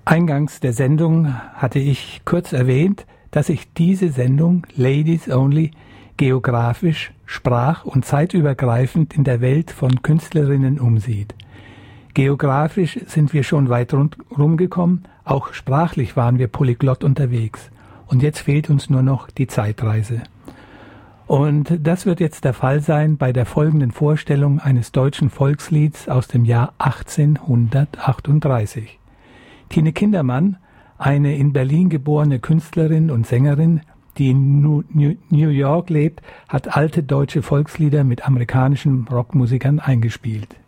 Eingangs der Sendung hatte ich kurz erwähnt, dass sich diese Sendung Ladies Only geografisch, sprach- und zeitübergreifend in der Welt von Künstlerinnen umsieht. Geografisch sind wir schon weit rumgekommen, auch sprachlich waren wir polyglott unterwegs. Und jetzt fehlt uns nur noch die Zeitreise. Und das wird jetzt der Fall sein bei der folgenden Vorstellung eines deutschen Volkslieds aus dem Jahr 1838. Tine Kindermann, eine in Berlin geborene Künstlerin und Sängerin, die in New York lebt, hat alte deutsche Volkslieder mit amerikanischen Rockmusikern eingespielt.